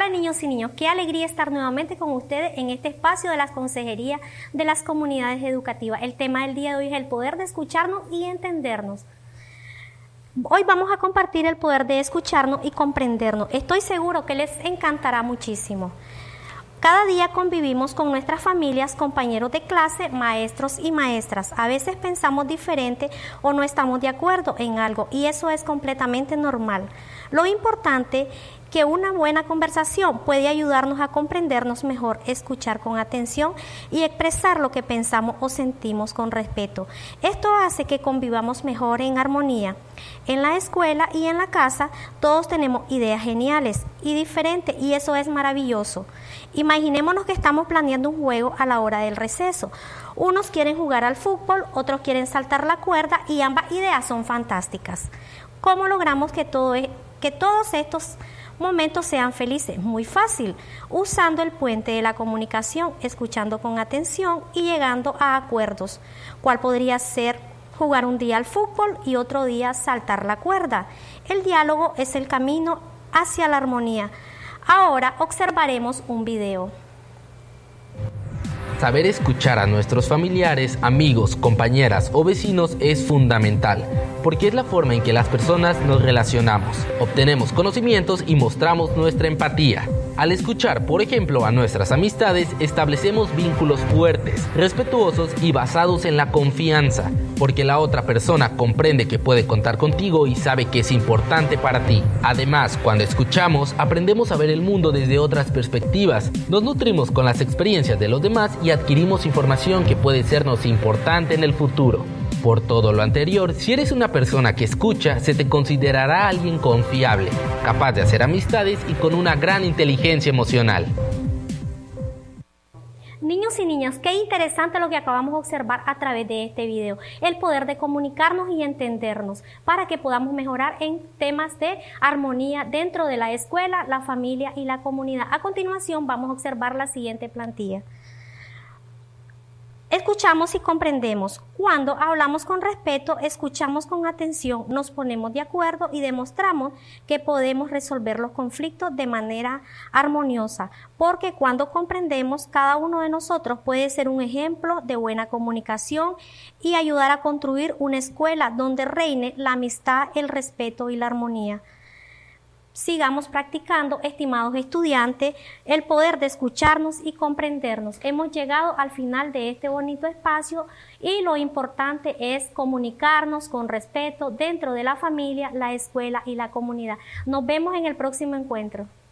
Hola niños y niñas, qué alegría estar nuevamente con ustedes en este espacio de las consejerías de las comunidades educativas. El tema del día de hoy es el poder de escucharnos y entendernos. Hoy vamos a compartir el poder de escucharnos y comprendernos. Estoy seguro que les encantará muchísimo. Cada día convivimos con nuestras familias, compañeros de clase, maestros y maestras. A veces pensamos diferente o no estamos de acuerdo en algo y eso es completamente normal. Lo importante que una buena conversación puede ayudarnos a comprendernos mejor, escuchar con atención y expresar lo que pensamos o sentimos con respeto. Esto hace que convivamos mejor en armonía. En la escuela y en la casa todos tenemos ideas geniales y diferentes y eso es maravilloso. Imaginémonos que estamos planeando un juego a la hora del receso. Unos quieren jugar al fútbol, otros quieren saltar la cuerda y ambas ideas son fantásticas. ¿Cómo logramos que todos estos momentos sean felices? Muy fácil, usando el puente de la comunicación, escuchando con atención y llegando a acuerdos. ¿Cuál podría ser jugar un día al fútbol y otro día saltar la cuerda? El diálogo es el camino hacia la armonía. Ahora observaremos un video. Saber escuchar a nuestros familiares, amigos, compañeras o vecinos es fundamental, porque es la forma en que las personas nos relacionamos, obtenemos conocimientos y mostramos nuestra empatía. Al escuchar, por ejemplo, a nuestras amistades, establecemos vínculos fuertes, respetuosos y basados en la confianza, porque la otra persona comprende que puede contar contigo y sabe que es importante para ti. Además, cuando escuchamos, aprendemos a ver el mundo desde otras perspectivas, nos nutrimos con las experiencias de los demás y adquirimos información que puede sernos importante en el futuro. Por todo lo anterior, si eres una persona que escucha, se te considerará alguien confiable, capaz de hacer amistades y con una gran inteligencia emocional. Niños y niñas, qué interesante lo que acabamos de observar a través de este video, el poder de comunicarnos y entendernos para que podamos mejorar en temas de armonía dentro de la escuela, la familia y la comunidad. A continuación vamos a observar la siguiente plantilla. Escuchamos y comprendemos. Cuando hablamos con respeto, escuchamos con atención, nos ponemos de acuerdo y demostramos que podemos resolver los conflictos de manera armoniosa, porque cuando comprendemos, cada uno de nosotros puede ser un ejemplo de buena comunicación y ayudar a construir una escuela donde reine la amistad, el respeto y la armonía. Sigamos practicando, estimados estudiantes, el poder de escucharnos y comprendernos. Hemos llegado al final de este bonito espacio y lo importante es comunicarnos con respeto dentro de la familia, la escuela y la comunidad. Nos vemos en el próximo encuentro.